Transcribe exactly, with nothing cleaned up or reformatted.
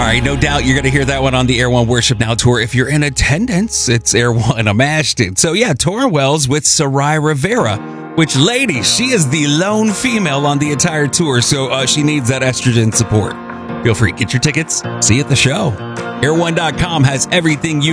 right, no doubt you're going to hear that one on the Air One Worship Now tour. If you're in attendance, it's Air One Unmasked. So yeah, Tora Wells with Sarai Rivera, which, ladies, she is the lone female on the entire tour, so uh, she needs that estrogen support. Feel free, get your tickets, see you at the show. air one dot com has everything you